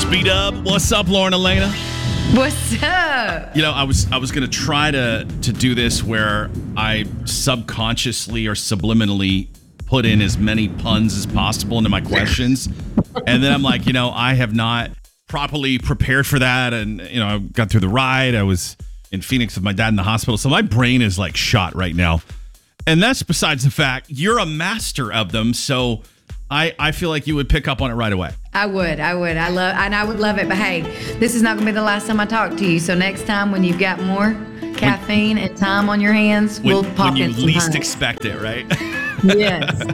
B-Dub, what's up, Lauren Elena? What's up? You know, I was gonna try to do this where I subconsciously or subliminally put in as many puns as possible into my questions, and then I'm like, I have not properly prepared for that, and I got through the ride. I was in Phoenix with my dad in the hospital, so my brain is like shot right now, and that's besides the fact you're a master of them. So I feel like you would pick up on it right away. I would. I would love it. But hey, this is not going to be the last time I talk to you. So next time when you've got more caffeine and time on your hands, we'll pop in some when you least puns. expect it, right? Yes.